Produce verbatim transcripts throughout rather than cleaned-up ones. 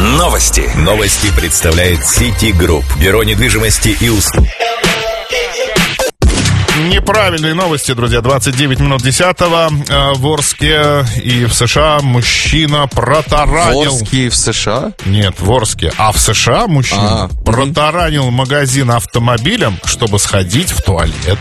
Новости. Новости представляет City Group. Бюро недвижимости и услуг. Неправильные новости, друзья. двадцать девять минут десятого. В Орске и в США мужчина протаранил... В Орске и в США? Нет, в Орске. А в США мужчина А, протаранил магазин автомобилем, чтобы сходить в туалет.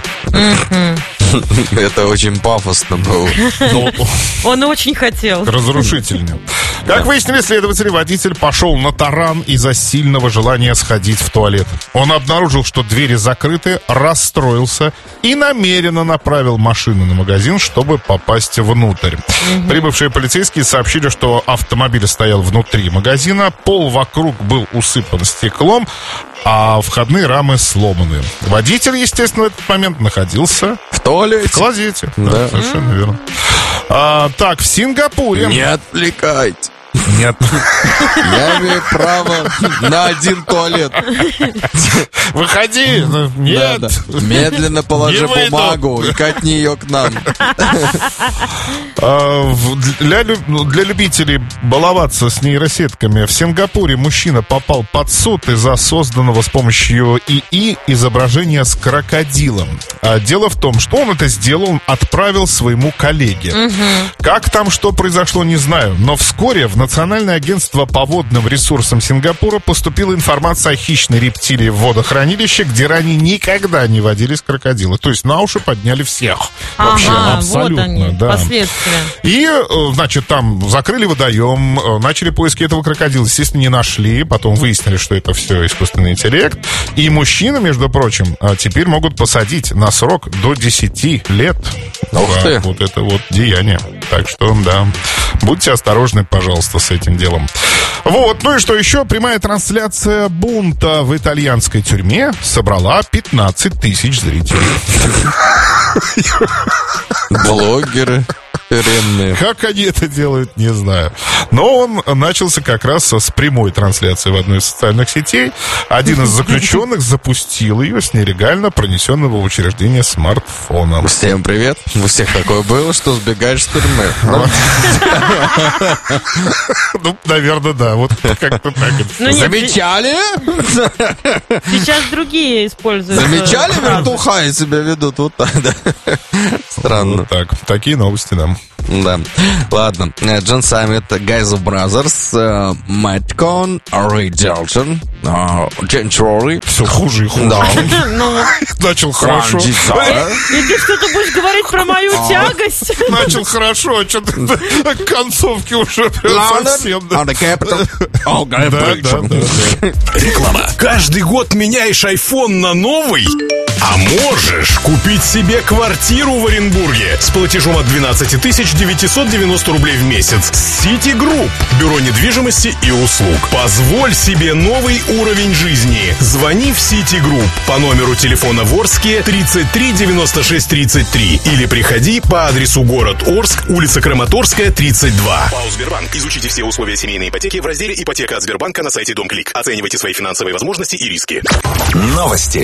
Это очень пафосно было. Он очень хотел. Разрушительно. Как выяснили следователи, водитель пошел на таран из-за сильного желания сходить в туалет. Он обнаружил, что двери закрыты, расстроился и намеренно направил машину на магазин, чтобы попасть внутрь. Угу. Прибывшие полицейские сообщили, что автомобиль стоял внутри магазина, пол вокруг был усыпан стеклом, а входные рамы сломаны. Водитель, естественно, в этот момент находился в туалете. В клозете. Да, да совершенно верно. А, так, в Сингапуре... Не отвлекайте. Нет. Я имею право на один туалет. Выходи. Нет. Да, да. Медленно положи бумагу и катни ее к нам. Для, для любителей баловаться с нейросетками, в Сингапуре мужчина попал под суд из-за созданного с помощью ИИ изображения с крокодилом. Дело в том, что он это сделал, он отправил своему коллеге. Угу. Как там что произошло, не знаю, но вскоре в Национальное агентство по водным ресурсам Сингапура поступила информация о хищной рептилии в водохранилище, где ранее никогда не водились крокодилы. То есть на уши подняли всех. Ага, вообще, абсолютно. Вот они, да. Последствия. И, значит, там закрыли водоем, начали поиски этого крокодила. Естественно, не нашли. Потом выяснили, что это все искусственный интеллект. И мужчины, между прочим, теперь могут посадить на срок до десяти лет. Ух ты. Вот это вот деяние. Так что, да, будьте осторожны, пожалуйста, с этим делом. Вот, ну и что еще? Прямая трансляция бунта в итальянской тюрьме собрала пятнадцать тысяч зрителей. Блогеры. Перенные. Как они это делают, не знаю. Но он начался как раз с прямой трансляции в одной из социальных сетей. Один из заключенных запустил ее с нелегально пронесенного в учреждение смартфона. Всем привет. У всех такое было, что сбегаешь с тюрьмы. Ну, наверное, да. Вот как-то так. Замечали? Сейчас другие используют. Замечали, вертуха и себя ведут вот так, да? Странно. Так, такие новости, да. Да. Ладно. Джон Саммит, Guys of Brothers, Мэтт Кон, Рэй Далтон, Джейн Трори. Все хуже и хуже. Да. Начал хорошо. И ты что-то будешь говорить про мою тягость? Начал хорошо, а что-то к концовке уже прям совсем. Да, да, да. Реклама. Каждый год меняешь айфон на новый? А можешь купить себе квартиру в Оренбурге с платежом от двенадцать тысяч девятьсот девяносто рублей в месяц. City Group. Бюро недвижимости и услуг. Позволь себе новый уровень жизни. Звони в City Group по номеру телефона в Орске тридцать три девяносто шесть тридцать три или приходи по адресу город Орск, улица Краматорская, тридцать два. ПАО «Сбербанк». Изучите все условия семейной ипотеки в разделе «Ипотека от Сбербанка» на сайте Дом Клик. Оценивайте свои финансовые возможности и риски. Новости.